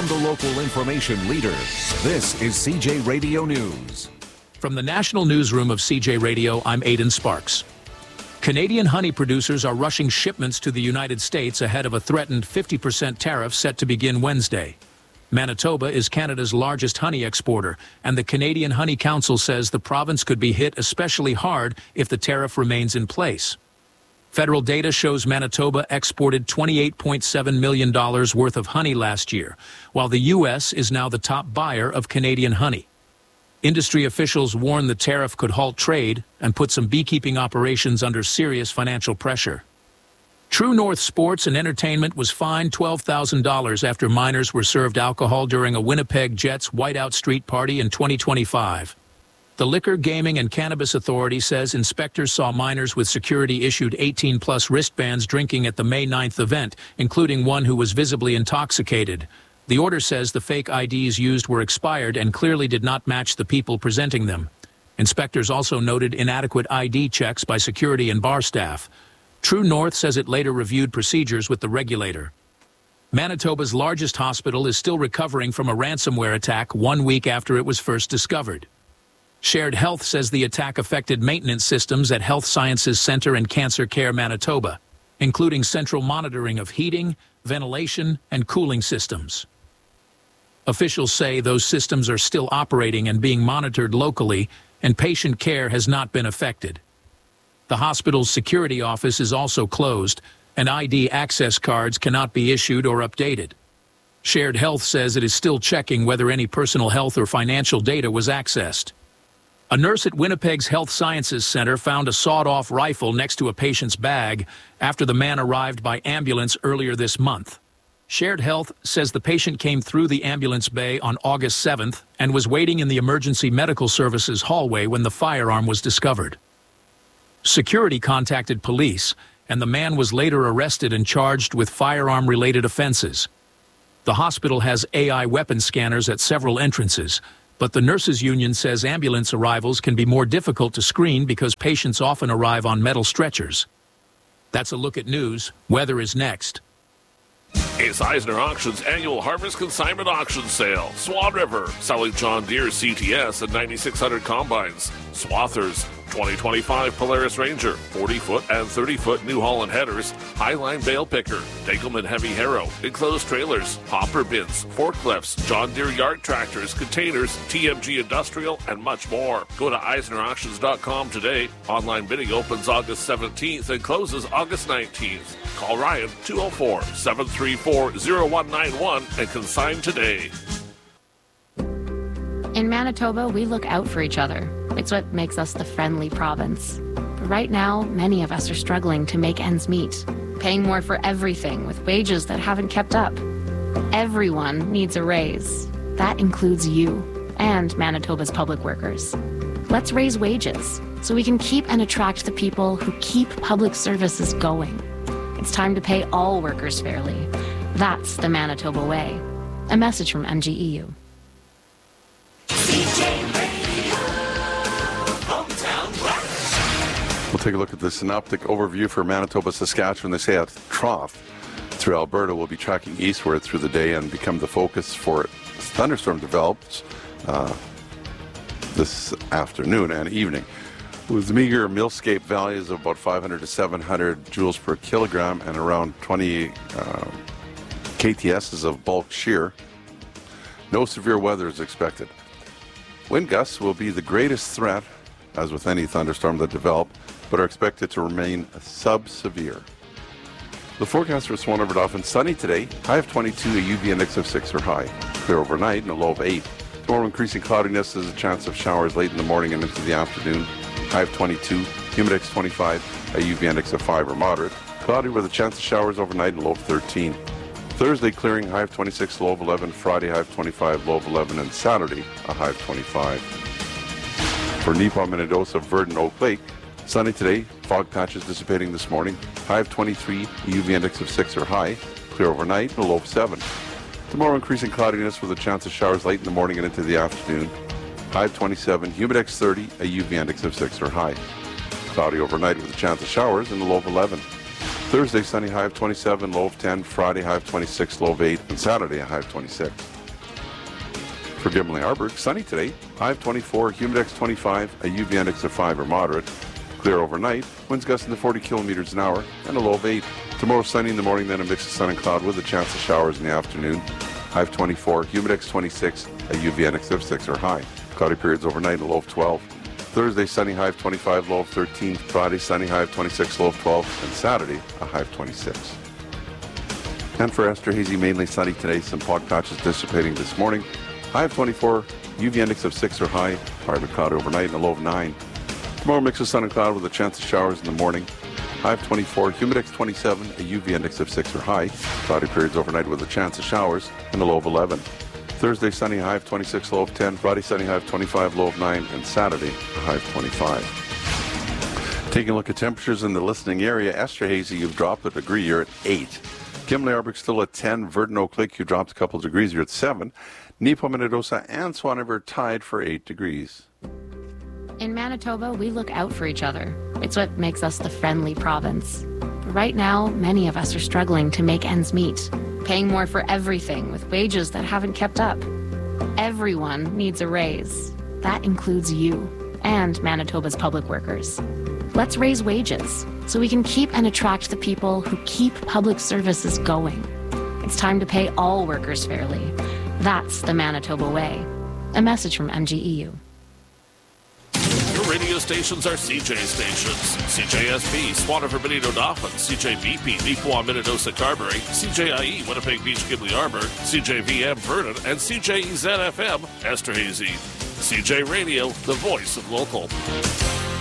from the local information leader. This is CJ Radio News. From the National Newsroom of CJ Radio, I'm Aidan Sparks. Canadian honey producers are rushing shipments to the United States ahead of a threatened 50% tariff set to begin Wednesday. Manitoba is Canada's largest honey exporter, and the Canadian Honey Council says the province could be hit especially hard if the tariff remains in place. Federal data shows Manitoba exported $28.7 million worth of honey last year, while the U.S. is now the top buyer of Canadian honey. Industry officials warn the tariff could halt trade and put some beekeeping operations under serious financial pressure. True North Sports and Entertainment was fined $12,000 after minors were served alcohol during a Winnipeg Jets whiteout street party in 2025. The Liquor, Gaming and Cannabis Authority says inspectors saw minors with security-issued 18-plus wristbands drinking at the May 9th event, including one who was visibly intoxicated. The order says the fake IDs used were expired and clearly did not match the people presenting them. Inspectors also noted inadequate ID checks by security and bar staff. True North says it later reviewed procedures with the regulator. Manitoba's largest hospital is still recovering from a ransomware attack 1 week after it was first discovered. Shared Health says the attack affected maintenance systems at Health Sciences Centre and Cancer Care Manitoba, including central monitoring of heating, ventilation, and cooling systems. Officials say those systems are still operating and being monitored locally, and patient care has not been affected. The hospital's security office is also closed, and ID access cards cannot be issued or updated. Shared Health says it is still checking whether any personal health or financial data was accessed. A nurse at Winnipeg's Health Sciences Centre found a sawed-off rifle next to a patient's bag after the man arrived by ambulance earlier this month. Shared Health says the patient came through the ambulance bay on August 7th and was waiting in the emergency medical services hallway when the firearm was discovered. Security contacted police, and the man was later arrested and charged with firearm-related offenses. The hospital has AI weapon scanners at several entrances, but the nurses' union says ambulance arrivals can be more difficult to screen because patients often arrive on metal stretchers. That's a look at news. Weather is next. It's Eisner Auctions annual Harvest Consignment Auction Sale. Swan River, selling John Deere CTS and 9600 combines. Swathers, 2025 Polaris Ranger, 40-foot and 30-foot New Holland headers, Highline bale picker, Degelman heavy harrow, enclosed trailers, hopper bins, forklifts, John Deere yard tractors, containers, TMG industrial, and much more. Go to EisnerAuctions.com today. Online bidding opens August 17th and closes August 19th. Call Ryan 204-734-0191 and consign today. In Manitoba, we look out for each other. It's what makes us the friendly province. But right now, many of us are struggling to make ends meet, paying more for everything with wages that haven't kept up. Everyone needs a raise. That includes you and Manitoba's public workers. Let's raise wages so we can keep and attract the people who keep public services going. It's time to pay all workers fairly. That's the Manitoba way. A message from MGEU. We'll take a look at the synoptic overview for Manitoba, Saskatchewan. They say a trough through Alberta will be tracking eastward through the day and become the focus for thunderstorm develops this afternoon and evening. With meager millscape values of about 500 to 700 joules per kilogram and around 20 KTSs of bulk shear, no severe weather is expected. Wind gusts will be the greatest threat, as with any thunderstorm that develop, but are expected to remain sub-severe. The forecast for Swan River Dauphin, sunny today, high of 22, a UV index of 6 or high. Clear overnight and a low of 8. Tomorrow increasing cloudiness, there's a chance of showers late in the morning and into the afternoon. High of 22, humid index 25, a UV index of 5 or moderate. Cloudy with a chance of showers overnight and low of 13. Thursday clearing, high of 26, low of 11. Friday, high of 25, low of 11. And Saturday, a high of 25. For Neepaw, Minnedosa, Verdon, Oak Lake, sunny today, fog patches dissipating this morning. High of 23, UV index of 6 or high. Clear overnight and a low of 7. Tomorrow increasing cloudiness with a chance of showers late in the morning and into the afternoon. High of 27, humid index 30, a UV index of 6 or high. Cloudy overnight with a chance of showers and a low of 11. Thursday, sunny, high of 27, low of 10. Friday, high of 26, low of 8. And Saturday, a high of 26. For Gimli-Arberg, sunny today, high of 24, humidex 25, a UV index of 5 or moderate. Clear overnight, winds gusting to 40 kilometers an hour, and a low of 8. Tomorrow, sunny in the morning, then a mix of sun and cloud with a chance of showers in the afternoon. High of 24, humidex 26, a UV index of 6 or high. Cloudy periods overnight, a low of 12. Thursday, sunny, high of 25, low of 13. Friday, sunny, high of 26, low of 12. And Saturday, a high of 26. And for Esterhazy, mainly sunny today, some fog patches dissipating this morning. High of 24, UV index of 6 or high. Partly cloudy overnight, and a low of 9. Tomorrow, mix of sun and cloud with a chance of showers in the morning. High of 24, humidex 27, a UV index of 6 or high. Cloudy periods overnight with a chance of showers, and a low of 11. Thursday, sunny, high of 26, low of 10. Friday, sunny, high of 25, low of 9. And Saturday, a high of 25. Taking a look at temperatures in the listening area, Esterhazy, you've dropped a degree, you're at 8. Gimli-Arberg still at 10. Virden Oak Lake, you dropped a couple of degrees, you're at 7. Nepo-Minnedosa and Swan River tied for 8 degrees. In Manitoba, we look out for each other. It's what makes us the friendly province. But right now, many of us are struggling to make ends meet, paying more for everything with wages that haven't kept up. Everyone needs a raise. That includes you and Manitoba's public workers. Let's raise wages so we can keep and attract the people who keep public services going. It's time to pay all workers fairly. That's the Manitoba way. A message from MGEU. Your radio stations are CJ stations. CJSB, Swan River, Benito Dauphin, CJBP, Neepawa, Minnedosa, Carberry, CJIE, Winnipeg Beach, Gimli-Arberg, CJVM, Vernon, and CJEZ-FM, Esterhazy. CJ Radio, the voice of local.